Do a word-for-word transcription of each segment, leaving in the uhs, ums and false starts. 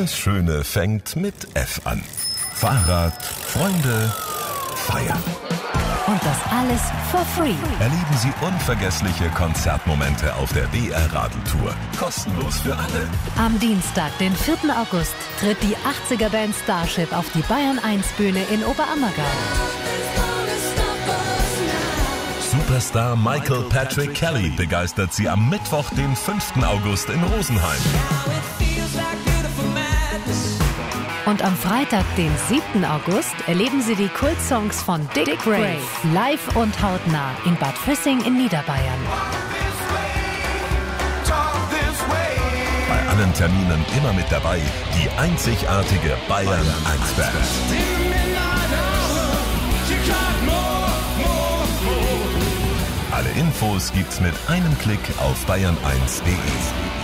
Alles Schöne fängt mit F an. Fahrrad, Freunde, Feiern. Und das alles for free. Erleben Sie unvergessliche Konzertmomente auf der B R Radeltour. Kostenlos für alle. Am Dienstag, den vierten August, tritt die achtziger-Band Starship auf die Bayern eins Bühne in Oberammergau. Superstar Michael Patrick Kelly begeistert Sie am Mittwoch, den fünften August in Rosenheim. Und am Freitag, den siebten August, erleben Sie die Kultsongs von Dick, Dick Brave live und hautnah in Bad Füssing in Niederbayern. Bei allen Terminen immer mit dabei die einzigartige Bayern eins Band. Alle Infos gibt's mit einem Klick auf bayern eins punkt de.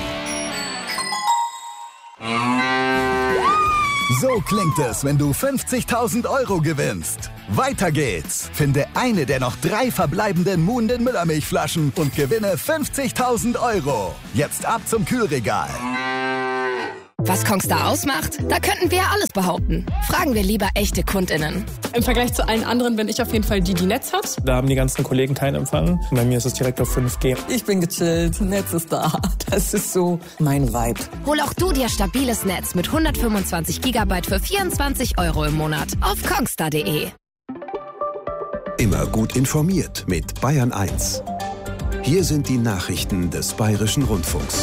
So klingt es, wenn du fünfzigtausend Euro gewinnst. Weiter geht's. Finde eine der noch drei verbleibenden Muhnden Müllermilchflaschen und gewinne fünfzigtausend Euro. Jetzt ab zum Kühlregal. Was Kongstar ausmacht? Da könnten wir alles behaupten. Fragen wir lieber echte KundInnen. Im Vergleich zu allen anderen bin ich auf jeden Fall die, die Netz hat. Da haben die ganzen Kollegen keinen Empfang. Bei mir ist es direkt auf fünf G. Ich bin gechillt, Netz ist da. Das ist so mein Vibe. Hol auch du dir stabiles Netz mit hundertfünfundzwanzig Gigabyte für vierundzwanzig Euro im Monat auf kongstar punkt de. Immer gut informiert mit Bayern eins. Hier sind die Nachrichten des Bayerischen Rundfunks.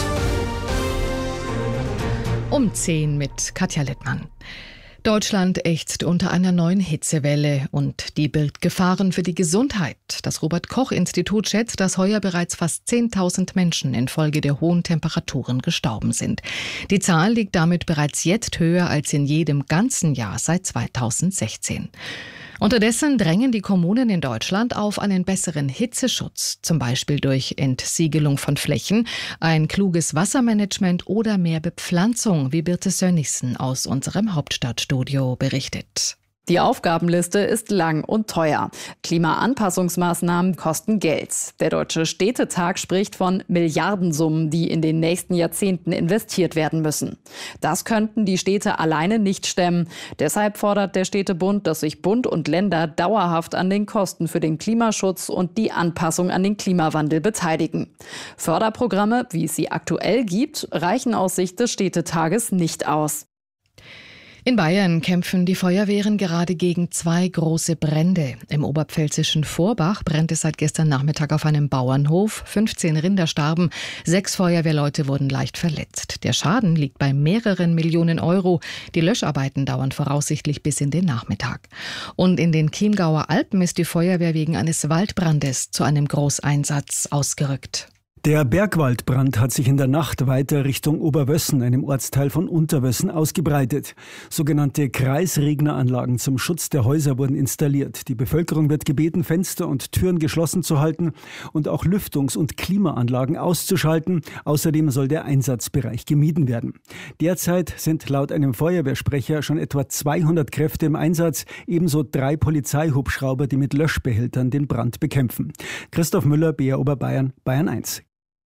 Um zehn mit Katja Littmann. Deutschland ächzt unter einer neuen Hitzewelle und die birgt Gefahren für die Gesundheit. Das Robert-Koch-Institut schätzt, dass heuer bereits fast zehntausend Menschen infolge der hohen Temperaturen gestorben sind. Die Zahl liegt damit bereits jetzt höher als in jedem ganzen Jahr seit zweitausendsechzehn. Unterdessen drängen die Kommunen in Deutschland auf einen besseren Hitzeschutz, zum Beispiel durch Entsiegelung von Flächen, ein kluges Wassermanagement oder mehr Bepflanzung, wie Birte Sönnigsen aus unserem Hauptstadtstudio berichtet. Die Aufgabenliste ist lang und teuer. Klimaanpassungsmaßnahmen kosten Geld. Der Deutsche Städtetag spricht von Milliardensummen, die in den nächsten Jahrzehnten investiert werden müssen. Das könnten die Städte alleine nicht stemmen. Deshalb fordert der Städtebund, dass sich Bund und Länder dauerhaft an den Kosten für den Klimaschutz und die Anpassung an den Klimawandel beteiligen. Förderprogramme, wie es sie aktuell gibt, reichen aus Sicht des Städtetages nicht aus. In Bayern kämpfen die Feuerwehren gerade gegen zwei große Brände. Im oberpfälzischen Vorbach brennt es seit gestern Nachmittag auf einem Bauernhof. fünfzehn Rinder starben, sechs Feuerwehrleute wurden leicht verletzt. Der Schaden liegt bei mehreren Millionen Euro. Die Löscharbeiten dauern voraussichtlich bis in den Nachmittag. Und in den Chiemgauer Alpen ist die Feuerwehr wegen eines Waldbrandes zu einem Großeinsatz ausgerückt. Der Bergwaldbrand hat sich in der Nacht weiter Richtung Oberwössen, einem Ortsteil von Unterwössen, ausgebreitet. Sogenannte Kreisregneranlagen zum Schutz der Häuser wurden installiert. Die Bevölkerung wird gebeten, Fenster und Türen geschlossen zu halten und auch Lüftungs- und Klimaanlagen auszuschalten. Außerdem soll der Einsatzbereich gemieden werden. Derzeit sind laut einem Feuerwehrsprecher schon etwa zweihundert Kräfte im Einsatz, ebenso drei Polizeihubschrauber, die mit Löschbehältern den Brand bekämpfen. Christoph Müller, B R Oberbayern, Bayern eins.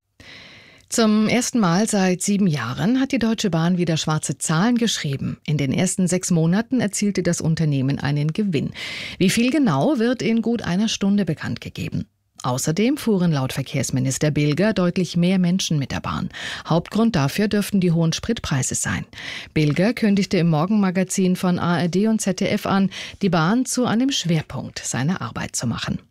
Zum ersten Mal seit sieben Jahren hat die Deutsche Bahn wieder schwarze Zahlen geschrieben. In den ersten sechs Monaten erzielte das Unternehmen einen Gewinn. Wie viel genau, wird in gut einer Stunde bekannt gegeben. Außerdem fuhren laut Verkehrsminister Bilger deutlich mehr Menschen mit der Bahn. Hauptgrund dafür dürften die hohen Spritpreise sein. Bilger kündigte im Morgenmagazin von A R D und Z D F an, die Bahn zu einem Schwerpunkt seiner Arbeit zu machen.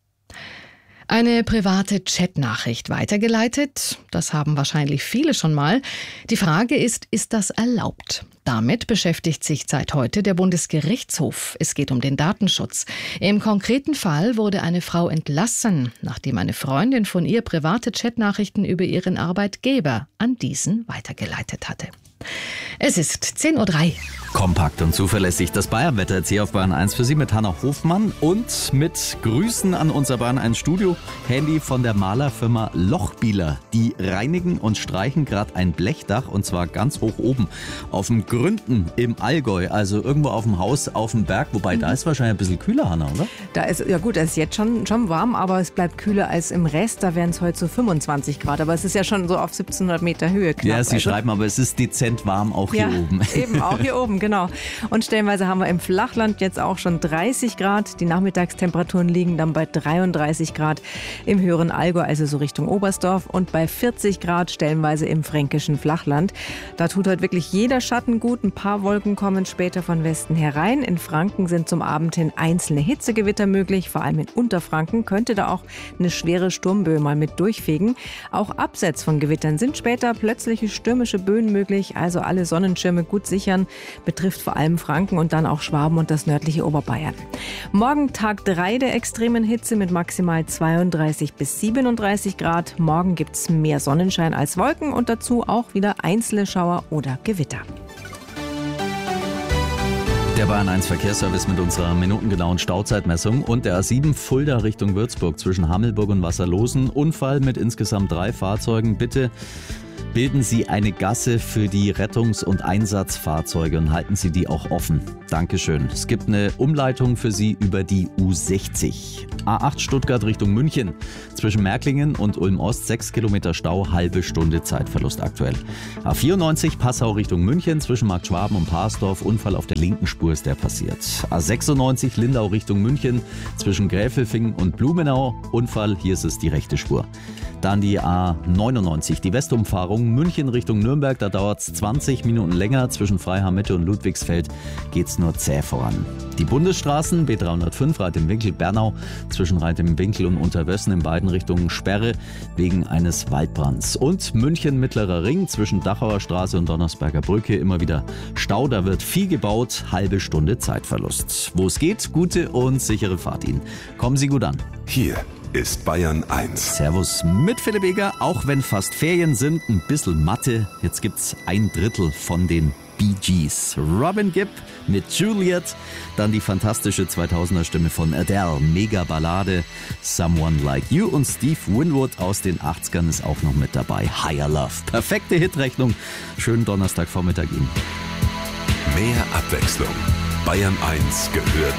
Eine private Chatnachricht weitergeleitet, das haben wahrscheinlich viele schon mal. Die Frage ist, ist das erlaubt? Damit beschäftigt sich seit heute der Bundesgerichtshof. Es geht um den Datenschutz. Im konkreten Fall wurde eine Frau entlassen, nachdem eine Freundin von ihr private Chatnachrichten über ihren Arbeitgeber an diesen weitergeleitet hatte. Es ist zehn Uhr drei. Kompakt und zuverlässig. Das Bayernwetter jetzt hier auf Bayern eins für Sie mit Hannah Hofmann und mit Grüßen an unser Bayern eins Studio-Handy von der Malerfirma Lochbieler. Die reinigen und streichen gerade ein Blechdach und zwar ganz hoch oben auf dem Gründen im Allgäu, also irgendwo auf dem Haus auf dem Berg. Wobei, mhm. da ist wahrscheinlich ein bisschen kühler, Hannah, oder? Da ist, ja gut, da ist jetzt schon, schon warm, aber es bleibt kühler als im Rest. Da wären es heute so fünfundzwanzig Grad, aber es ist ja schon so auf siebzehnhundert Meter Höhe knapp. Ja, Sie also, schreiben, aber es ist dezent warm auch ja, hier oben. Eben, auch hier oben, genau. Und stellenweise haben wir im Flachland jetzt auch schon dreißig Grad. Die Nachmittagstemperaturen liegen dann bei dreiunddreißig Grad im höheren Allgäu, also so Richtung Oberstdorf, und bei vierzig Grad stellenweise im fränkischen Flachland. Da tut heute wirklich jeder Schatten gut. Ein paar Wolken kommen später von Westen herein. In Franken sind zum Abend hin einzelne Hitzegewitter möglich. Vor allem in Unterfranken könnte da auch eine schwere Sturmböe mal mit durchfegen. Auch abseits von Gewittern sind später plötzliche stürmische Böen möglich. Also alle Sonnenschirme gut sichern. Betrifft vor allem Franken und dann auch Schwaben und das nördliche Oberbayern. Morgen Tag drei der extremen Hitze mit maximal zweiunddreißig bis siebenunddreißig Grad. Morgen gibt es mehr Sonnenschein als Wolken und dazu auch wieder einzelne Schauer oder Gewitter. Der Bayern eins Verkehrsservice mit unserer minutengenauen Stauzeitmessung und der A sieben Fulda Richtung Würzburg zwischen Hammelburg und Wasserlosen. Unfall mit insgesamt drei Fahrzeugen. Bitte bilden Sie eine Gasse für die Rettungs- und Einsatzfahrzeuge und halten Sie die auch offen. Dankeschön. Es gibt eine Umleitung für Sie über die U sechzig. A acht Stuttgart Richtung München. Zwischen Märklingen und Ulm-Ost sechs Kilometer Stau, halbe Stunde Zeitverlust aktuell. A vierundneunzig Passau Richtung München. Zwischen Markt Schwaben und Parsdorf. Unfall auf der linken Spur ist der passiert. A sechsundneunzig Lindau Richtung München. Zwischen Gräfelfingen und Blumenau. Unfall, hier ist es die rechte Spur. Dann die A neunundneunzig, die Westumfahrung München Richtung Nürnberg. Da dauert es zwanzig Minuten länger. Zwischen Freiham-Mitte und Ludwigsfeld geht es nur zäh voran. Die Bundesstraßen B dreihundertfünf Reit im Winkel Bernau. Zwischen Reit im Winkel und Unterwössen in beiden Richtungen Sperre wegen eines Waldbrands. Und München Mittlerer Ring zwischen Dachauer Straße und Donnersberger Brücke immer wieder Stau. Da wird viel gebaut. Halbe Stunde Zeitverlust. Wo es geht, gute und sichere Fahrt Ihnen. Kommen Sie gut an. Hier ist Bayern eins. Servus mit Philipp Eger. Auch wenn fast Ferien sind, ein bisschen Mathe. Jetzt gibt's ein Drittel von den Bee Gees. Robin Gibb mit Juliet. Dann die fantastische zweitausender Stimme von Adele. Mega Ballade. Someone Like You. Und Steve Winwood aus den achtzigern ist auch noch mit dabei. Higher Love. Perfekte Hitrechnung. Schönen Donnerstagvormittag Ihnen. Mehr Abwechslung. Bayern eins gehört